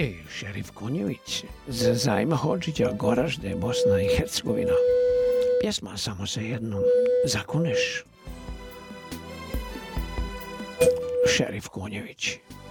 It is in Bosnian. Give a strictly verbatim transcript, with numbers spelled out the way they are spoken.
Ej, šerif Konjević, za Zajma Hodžića, Goražde, Bosna i Hercegovina. Pjesma Samo se jednom zakuneš. Šerif Konjević.